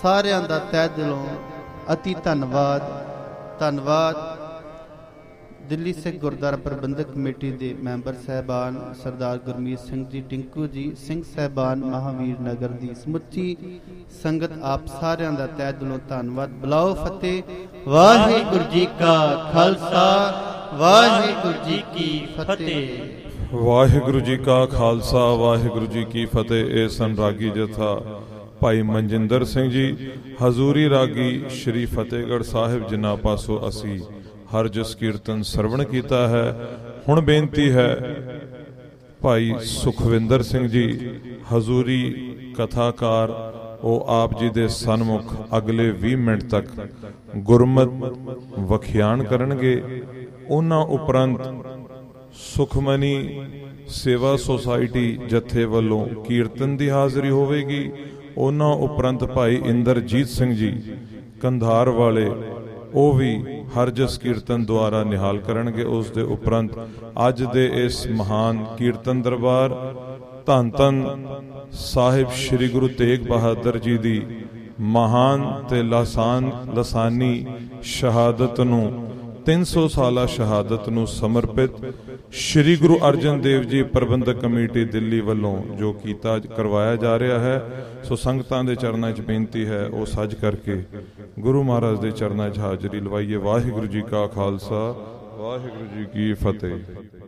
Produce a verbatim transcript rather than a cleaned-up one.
ਸਾਰਿਆਂ ਦਾ ਤਹਿ ਦਿਲੋਂ ਅਤੀ ਧੰਨਵਾਦ। ਧੰਨਵਾਦ ਦਿੱਲੀ ਸਿੱਖ ਗੁਰਦੁਆਰਾ ਪ੍ਰਬੰਧਕ ਕਮੇਟੀ ਦੇ ਮੈਂਬਰ ਸਾਹਿਬਾਨ ਸਰਦਾਰ ਗੁਰਮੀਤ ਸਿੰਘ ਜੀ, ਟਿੰਕੂ ਜੀ, ਸਿੰਘ ਸਾਹਿਬਾਨ, ਮਹਾਵੀਰ ਨਗਰ ਦੀ ਸਮੁੱਚੀ ਸੰਗਤ, ਆਪ ਸਾਰਿਆਂ ਦਾ ਤਹਿ ਦਿਲੋਂ ਧੰਨਵਾਦ। ਬੁਲਾਓ ਫਤਿਹ। ਵਾਹਿਗੁਰੂ ਜੀ ਕਾ ਖਾਲਸਾ, ਵਾਹਿਗੁਰੂ ਜੀ ਕੀ ਫਤਿਹ। ਵਾਹਿਗੁਰੂ ਜੀ ਕਾ ਖਾਲਸਾ, ਵਾਹਿਗੁਰੂ ਜੀ ਕੀ ਫਤਿਹ। ਇਹ ਸਨ ਰਾਗੀ ਜਥਾ ਭਾਈ ਮਨਜਿੰਦਰ ਸਿੰਘ ਜੀ, ਹਜ਼ੂਰੀ ਰਾਗੀ ਸ਼੍ਰੀ ਫਤਿਹਗੜ੍ਹ ਸਾਹਿਬ, ਜਿਨ੍ਹਾਂ ਪਾਸੋਂ ਅਸੀਂ ਹਰ ਜਸ ਕੀਰਤਨ ਸਰਵਣ ਕੀਤਾ ਹੈ। ਹੁਣ ਬੇਨਤੀ ਹੈ ਭਾਈ ਸੁਖਵਿੰਦਰ ਸਿੰਘ ਜੀ, ਹਜ਼ੂਰੀ ਕਥਾਕਾਰ, ਉਹ ਆਪ ਜੀ ਦੇ ਸਨਮੁਖ ਅਗਲੇ ਵੀਹ ਮਿੰਟ ਤੱਕ ਗੁਰਮਤਿ ਵਖਿਆਨ ਕਰਨਗੇ। ਉਹਨਾਂ ਉਪਰੰਤ ਸੁਖਮਨੀ ਸੇਵਾ ਸੁਸਾਇਟੀ ਜਥੇ ਵੱਲੋਂ ਕੀਰਤਨ ਦੀ ਹਾਜ਼ਰੀ ਹੋਵੇਗੀ। ਉਹਨਾਂ ਉਪਰੰਤ ਭਾਈ ਇੰਦਰਜੀਤ ਸਿੰਘ ਜੀ ਕੰਧਾਰ ਵਾਲੇ, ਉਹ ਵੀ ਹਰਜਸ ਕੀਰਤਨ ਦੁਆਰਾ ਨਿਹਾਲ ਕਰਨਗੇ। ਉਸ ਦੇ ਉਪਰੰਤ ਅੱਜ ਦੇ ਇਸ ਮਹਾਨ ਕੀਰਤਨ ਦਰਬਾਰ ਧੰਨ ਧੰਨ ਸਾਹਿਬ ਸ੍ਰੀ ਗੁਰੂ ਤੇਗ ਬਹਾਦਰ ਜੀ ਦੀ ਮਹਾਨ ਤੇ ਲਾਸਾਨ ਲਸਾਨੀ ਸ਼ਹਾਦਤ ਨੂੰ, ਤਿੰਨ ਸੌ ਸਾਲਾ ਸ਼ਹਾਦਤ ਨੂੰ ਸਮਰਪਿਤ ਸ਼੍ਰੀ ਗੁਰੂ ਅਰਜਨ ਦੇਵ ਜੀ ਪ੍ਰਬੰਧਕ ਕਮੇਟੀ ਦਿੱਲੀ ਵੱਲੋਂ ਜੋ ਕੀਤਾ ਕਰਵਾਇਆ ਜਾ ਰਿਹਾ ਹੈ। ਸੋ ਸੰਗਤਾਂ ਦੇ ਚਰਨਾਂ 'ਚ ਬੇਨਤੀ ਹੈ ਉਹ ਸੱਜ ਕਰਕੇ ਗੁਰੂ ਮਹਾਰਾਜ ਦੇ ਚਰਨਾਂ 'ਚ ਹਾਜ਼ਰੀ ਲਵਾਈਏ। ਵਾਹਿਗੁਰੂ ਜੀ ਕਾ ਖਾਲਸਾ, ਵਾਹਿਗੁਰੂ ਜੀ ਕੀ ਫਤਿਹ।